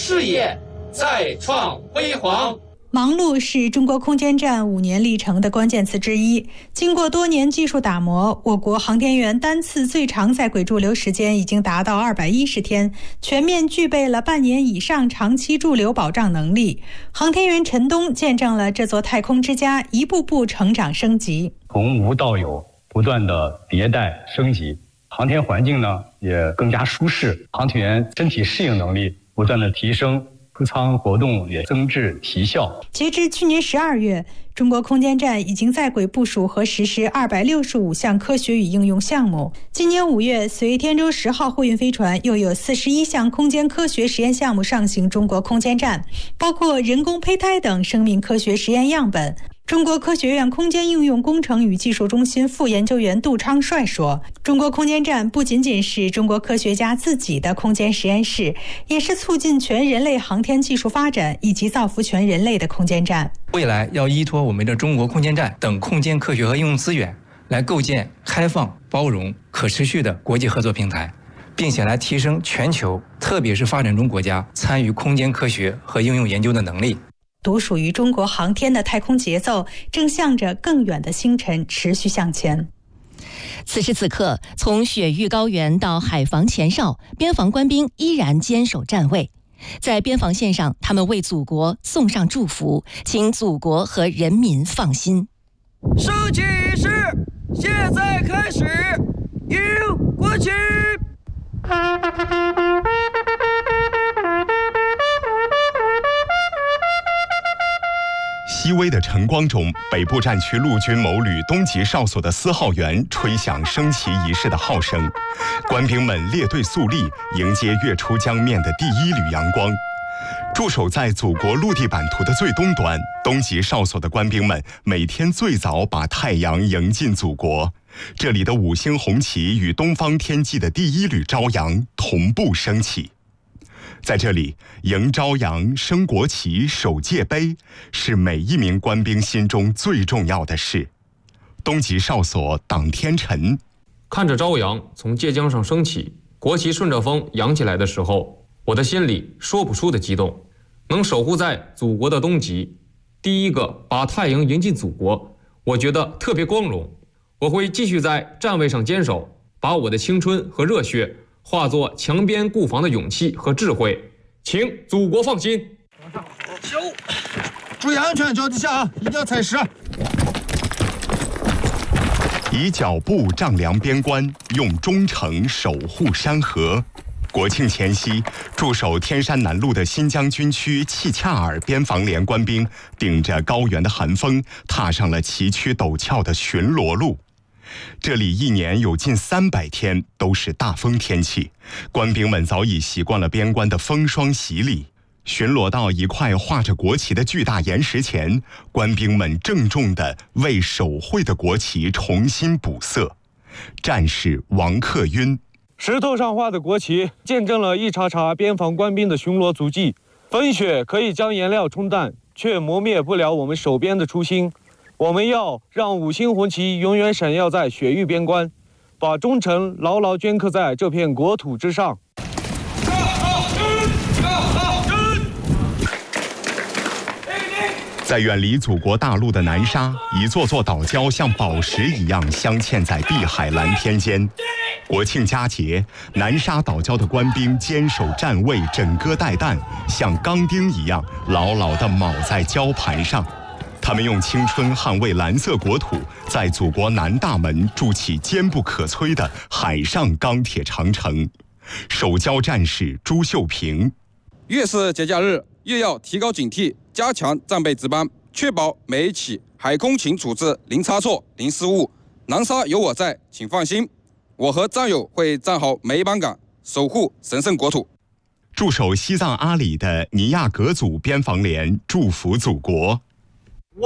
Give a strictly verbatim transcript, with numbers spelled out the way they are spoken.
事业再创辉煌。 忙碌是中国空间站五年历程的关键词之一。经过多年技术打磨，我国航天员单次最长在轨驻留时间已经达到二百一十天，全面具备了半年以上长期驻留保障能力。航天员陈冬见证了这座太空之家一步步成长升级， 从无到有，不断的迭代升级，航天环境呢也更加舒适，航天员身体适应能力不断的提升。出舱活动也增质提效。 截至去年十二月，中国空间站已经在轨部署和实施二百六十五项科学与应用项目。今年五月，随天舟十号货运飞船又有四十一项空间科学实验项目上行中国空间站，包括人工胚胎等生命科学实验样本。中国科学院空间应用工程与技术中心副研究员杜昌帅说，中国空间站不仅仅是中国科学家自己的空间实验室，也是促进全人类航天技术发展以及造福全人类的空间站。 未来要依托我们的中国空间站等空间科学和应用资源，来构建开放、包容、可持续的国际合作平台，并且来提升全球，特别是发展中国家参与空间科学和应用研究的能力。 独属于中国航天的太空节奏正向着更远的星辰持续向前。 此时此刻，从雪域高原到海防前哨，边防官兵依然坚守站位。在边防线上，他们为祖国送上祝福，请祖国和人民放心。 升起仪式现在开始，迎国旗。 熹微的晨光中，北部战区陆军某旅东级哨所的司号员吹响升旗仪式的号声，官兵们列队肃立，迎接跃出江面的第一缕阳光。驻守在祖国陆地版图的最东端，东级哨所的官兵们每天最早把太阳迎进祖国，这里的五星红旗与东方天际的第一缕朝阳同步升起。在这里，迎朝阳、升国旗、守界碑，是每一名官兵心中最重要的事。东级哨所党天辰， 看着朝阳从界江上升起，国旗顺着风扬起来的时候，我的心里说不出的激动。能守护在祖国的东极，第一个把太阳迎进祖国，我觉得特别光荣。我会继续在站位上坚守，把我的青春和热血化作强边固防的勇气和智慧，请祖国放心。 注意安全，脚底下啊，一定要踩实。 以脚步丈量边关，用忠诚守护山河。国庆前夕，驻守天山南路的新疆军区契恰尔边防连官兵顶着高原的寒风，踏上了崎岖陡峭的巡逻路。这里一年有近三百天都是大风天气，官兵们早已习惯了边关的风霜洗礼。巡逻到一块画着国旗的巨大岩石前，官兵们郑重地为手绘的国旗重新补色。战士王克晕， 石头上画的国旗见证了一茬茬边防官兵的巡逻足迹。风雪可以将颜料冲淡，却磨灭不了我们守边的初心。我们要让五星红旗永远闪耀在雪域边关，把忠诚牢牢镌刻在这片国土之上。 在远离祖国大陆的南沙，一座座岛礁像宝石一样镶嵌在碧海蓝天间。国庆佳节，南沙岛礁的官兵坚守站位，枕戈待旦，像钢钉一样牢牢地铆在礁盘上。他们用青春捍卫蓝色国土，在祖国南大门筑起坚不可摧的海上钢铁长城。守礁战士朱秀平， 越是节假日，越要提高警惕，加强战备值班，确保每一起海空勤处置零差错、零失误。南沙有我在，请放心，我和战友会站好每一班岗，守护神圣国土。 驻守西藏阿里的尼亚格祖边防连祝福祖国。